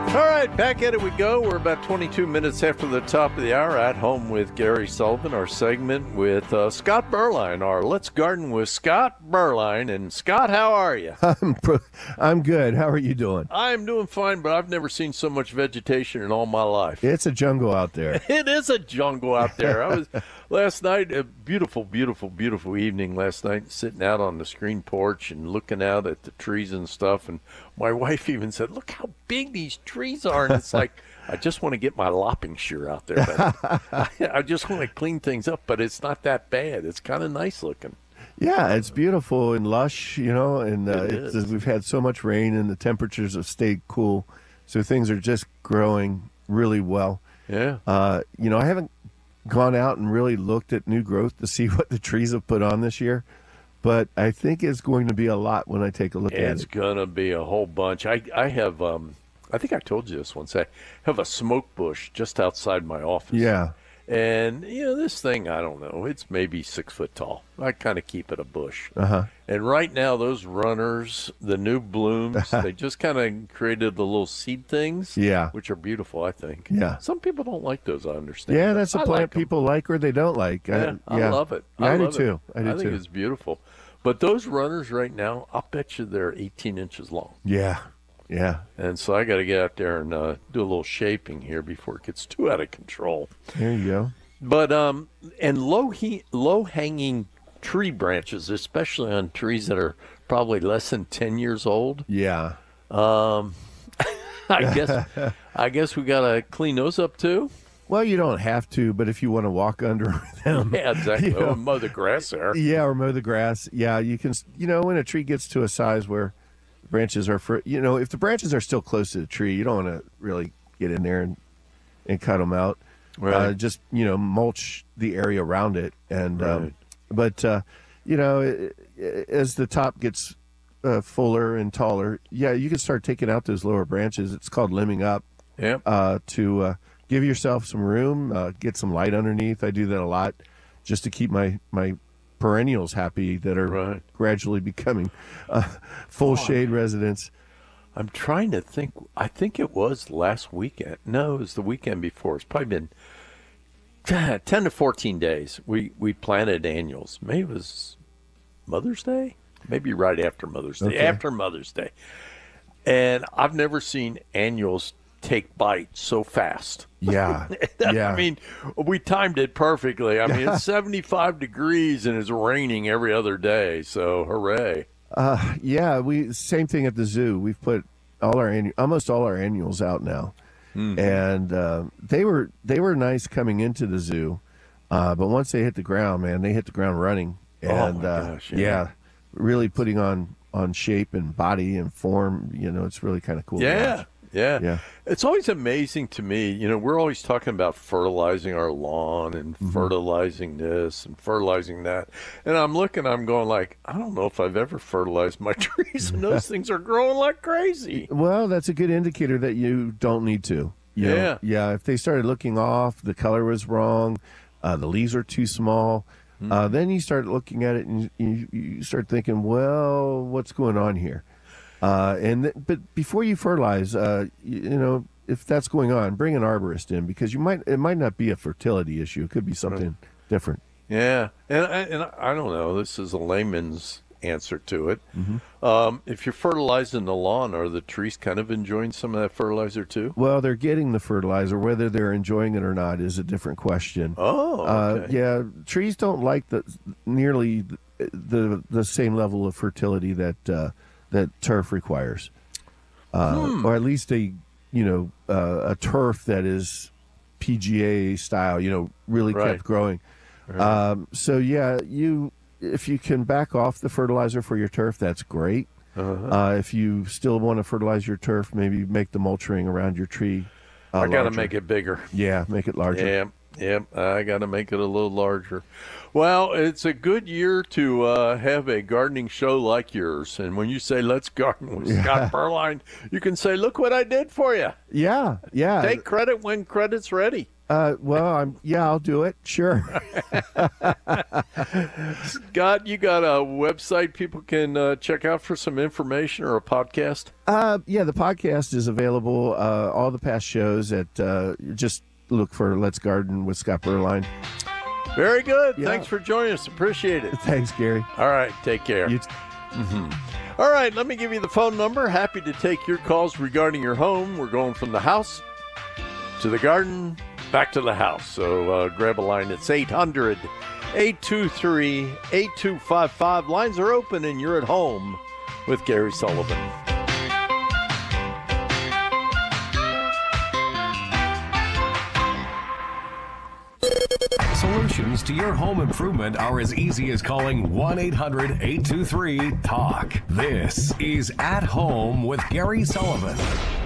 All right, back at it we go. We're about 22 minutes after the top of the hour. At Home with Gary Sullivan, our segment with Scott Berline, our Let's Garden with Scott Berline. And Scott, how are you? I'm good. How are you doing? I'm doing fine, but I've never seen so much vegetation in all my life. It's a jungle out there. It is a jungle out there. I was last night, a beautiful, beautiful, beautiful evening last night, sitting out on the screen porch and looking out at the trees and stuff. And my wife even said, "Look how big these trees are." And it's like, I just want to get my lopping shear out there. I just want to clean things up, but it's not that bad. It's kind of nice looking. Yeah, it's beautiful and lush, and we've had so much rain and the temperatures have stayed cool. So things are just growing really well. Yeah. I haven't gone out and really looked at new growth to see what the trees have put on this year, but I think it's going to be a lot when I take a look at it. It's going to be a whole bunch. I have, I think I told you this once, I have a smoke bush just outside my office. Yeah. And, this thing, I don't know, it's maybe 6 foot tall. I kind of keep it a bush. Uh-huh. And right now, those runners, the new blooms, they just kind of created the little seed things, yeah, which are beautiful, I think. Yeah. Some people don't like those, I understand. Yeah, that's a plant like people like or they don't like. I love it. Yeah, I do too. I think it's beautiful. But those runners right now, I'll bet you they're 18 inches long. Yeah. Yeah. And so I got to get out there and do a little shaping here before it gets too out of control. There you go. But and low hanging tree branches, especially on trees that are probably less than 10 years old. Yeah. I guess we got to clean those up too. Well, you don't have to, but if you want to walk under them. Yeah, exactly. Or mow the grass there. Yeah, or mow the grass. Yeah, you can, when a tree gets to a size where branches are, if the branches are still close to the tree, you don't want to really get in there and cut them out. Right. Just, mulch the area around it. And, right. But as the top gets fuller and taller, you can start taking out those lower branches. It's called limbing up. Yeah. To give yourself some room, get some light underneath. I do that a lot just to keep my perennials happy that are gradually becoming full shade residents. I'm trying to think. I think it was last weekend. No, it was the weekend before. It's probably been 10 to 14 days. We planted annuals. Maybe it was Mother's Day. Maybe right after Mother's Day. Okay. After Mother's Day. And I've never seen annuals take bite so fast. Yeah. Yeah. I mean, we timed it perfectly. I mean, it's 75 degrees and it's raining every other day. So hooray. Same thing at the zoo. We've put almost all our annuals out now. Mm-hmm. And they were nice coming into the zoo. But once they hit the ground, man, they hit the ground running. And oh my gosh, really putting on shape and body and form, it's really kind of cool. Yeah. It's always amazing to me. We're always talking about fertilizing our lawn and fertilizing this and fertilizing that. And I'm going like, I don't know if I've ever fertilized my trees, and those things are growing like crazy. Well, that's a good indicator that you don't need to. Yeah. If they started looking off, the color was wrong, the leaves are too small, then you start looking at it and you start thinking, well, what's going on here? But before you fertilize, if that's going on, bring an arborist in because it might not be a fertility issue. It could be something different. Yeah. And I don't know, this is a layman's answer to it. If you're fertilizing the lawn, are the trees kind of enjoying some of that fertilizer too? Well, they're getting the fertilizer. Whether they're enjoying it or not is a different question. Oh, okay. Yeah. Trees don't like nearly the same level of fertility that turf requires, or at least a turf that is PGA style, really kept growing. Right. If you can back off the fertilizer for your turf, that's great. If you still want to fertilize your turf, maybe make the mulch ring around your tree. I got to make it bigger. Yeah, make it larger. Yeah, I got to make it a little larger. Well, it's a good year to have a gardening show like yours. And when you say, let's garden with Scott Berline, you can say, look what I did for you. Yeah. Take credit when credit's ready. I'll do it. Sure. Scott, you got a website people can check out for some information or a podcast? The podcast is available. All the past shows at just look for Let's Garden with Scott Berline. Very good. Yeah. Thanks for joining us. Appreciate it. Thanks, Gary. All right. Take care. All right. Let me give you the phone number. Happy to take your calls regarding your home. We're going from the house to the garden, back to the house. So grab a line. It's 800-823-8255. Lines are open and you're at home with Gary Sullivan. Solutions to your home improvement are as easy as calling 1-800-823-TALK. This is At Home with Gary Sullivan.